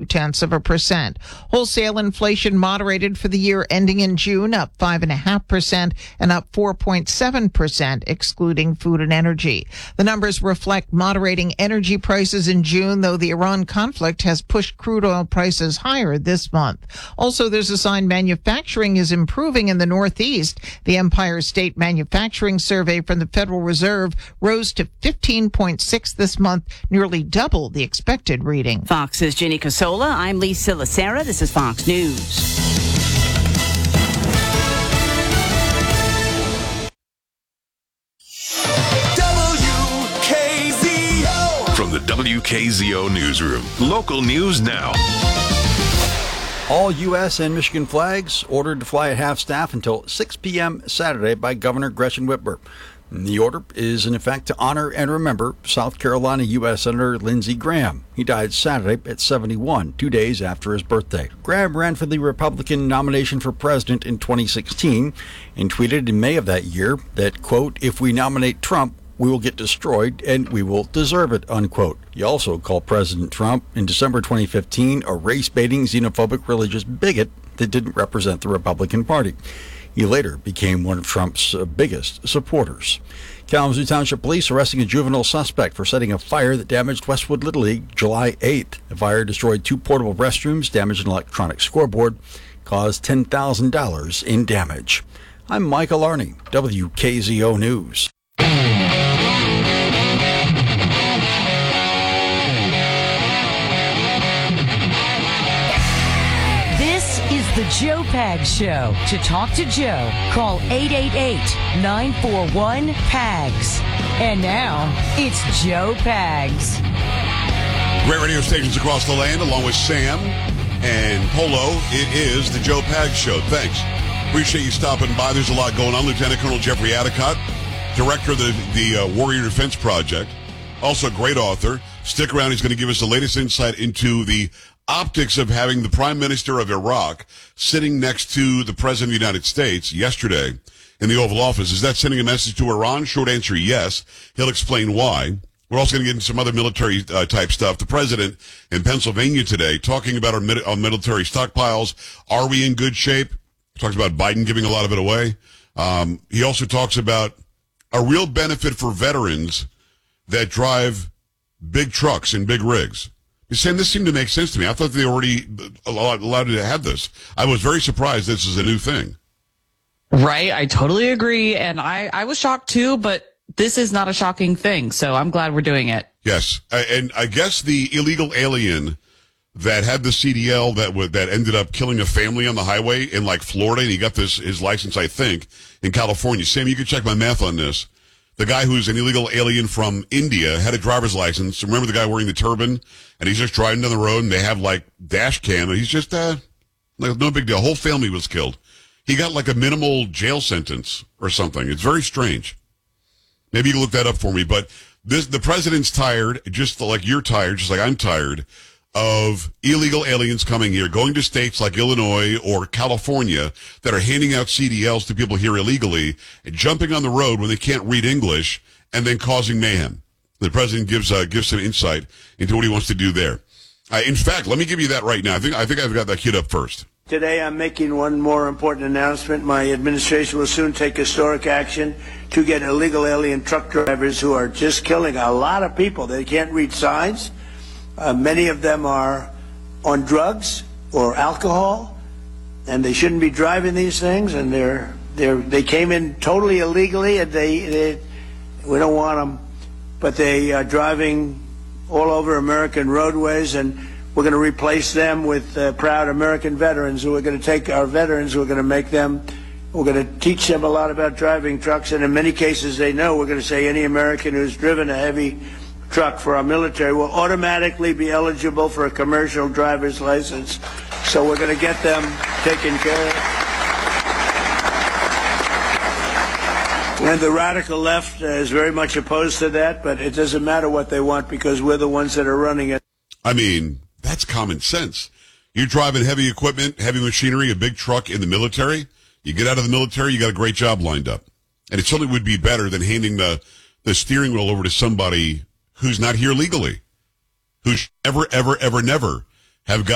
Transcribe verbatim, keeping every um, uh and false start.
tenths of a percent. Wholesale inflation moderated for the year ending in June, up five point five percent and up four point seven percent, excluding food and energy. The numbers reflect moderating energy prices in June, though the Iran conflict has pushed crude oil prices higher this month. Also, there's a sign manufacturing is improving in the Northeast. The Empire State Manufacturing Survey from the Federal Reserve rose to fifteen point six this month, nearly double the expected reading. Fox's Ginny Casola. I'm Lisa Lacera. This is Fox News. From the W K Z O Newsroom, local news now. All U S and Michigan flags ordered to fly at half-staff until six p.m. Saturday by Governor Gretchen Whitmer. The order is in effect to honor and remember South Carolina U S Senator Lindsey Graham. He died Saturday at seventy-one, two days after his birthday. Graham ran for the Republican nomination for president in twenty sixteen and tweeted in May of that year that, quote, "If we nominate Trump, we will get destroyed and we will deserve it," unquote. He also called President Trump in December twenty fifteen a race-baiting, xenophobic religious bigot that didn't represent the Republican Party. He later became one of Trump's biggest supporters. Kalamazoo Township Police arresting a juvenile suspect for setting a fire that damaged Westwood Little League July eighth. The fire destroyed two portable restrooms, damaged an electronic scoreboard, caused ten thousand dollars in damage. I'm Michael Arney, W K Z O News. The Joe Pags Show. To talk to Joe, call eight eight eight, nine four one, P A G S. And now, it's Joe Pags. Great radio stations across the land, along with Sam and Polo. It is the Joe Pags Show. Thanks. Appreciate you stopping by. There's a lot going on. Lieutenant Colonel Jeffrey Adicott, director of the, the uh, Warrior Defense Project, also a great author. Stick around. He's going to give us the latest insight into the optics of having the Prime Minister of Iraq sitting next to the President of the United States yesterday in the Oval Office. Is that sending a message to Iran? Short answer, yes. He'll explain why. We're also going to get into some other military uh, type stuff. The President in Pennsylvania today talking about our, our military stockpiles. Are we in good shape? He talks about Biden giving a lot of it away. Um, he also talks about a real benefit for veterans that drive big trucks and big rigs. He's saying this seemed to make sense to me. I thought they already allowed, allowed to have this. I was very surprised this is a new thing. Right. I totally agree. And I, I was shocked too, but this is not a shocking thing. So I'm glad we're doing it. Yes. And I guess the illegal alien that had the C D L that would, that ended up killing a family on the highway in like Florida, and he got this, his license, I think, in California. Sam, you can check my math on this. The guy who's an illegal alien from India had a driver's license. Remember the guy wearing the turban? And he's just driving down the road, and they have, like, dash cam. And he's just, uh, like, no big deal. Whole family was killed. He got, like, a minimal jail sentence or something. It's very strange. Maybe you can look that up for me. But this, the president's tired, just like you're tired, just like I'm tired, of illegal aliens coming here, going to states like Illinois or California that are handing out C D Ls to people here illegally, and jumping on the road when they can't read English, and then causing mayhem. The president gives uh, gives some insight into what he wants to do there. Uh, in fact, let me give you that right now. I think I think I've got that kid up first. Today I'm making one more important announcement. My administration will soon take historic action to get illegal alien truck drivers who are just killing a lot of people. They can't read signs. Uh, many of them are on drugs or alcohol, and they shouldn't be driving these things. And they're they're they came in totally illegally, and they, they we don't want them, but they are driving all over American roadways, and we're going to replace them with uh, proud American veterans who are going to take our veterans. We're going to make them. We're going to teach them a lot about driving trucks, and in many cases they know. We're going to say any American who's driven a heavy truck for our military will automatically be eligible for a commercial driver's license. So we're going to get them taken care of. And the radical left is very much opposed to that, but it doesn't matter what they want because we're the ones that are running it. I mean, that's common sense. You're driving heavy equipment, heavy machinery, a big truck in the military. You get out of the military, you got a great job lined up. And it certainly would be better than handing the, the steering wheel over to somebody who's not here legally, who should ever, ever, ever, never have got